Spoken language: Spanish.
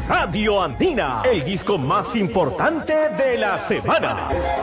Radio Andina, el disco más importante de la semana.